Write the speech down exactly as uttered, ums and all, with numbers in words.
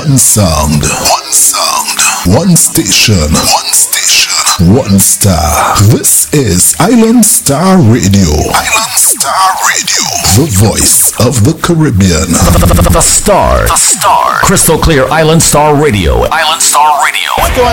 One sound. One sound. One station. One station. One star. This is Island Star Radio. Island Star Radio. The voice of the Caribbean. The, the, the, the Star. The Star. Crystal Clear Island Star Radio. Island Star Radio.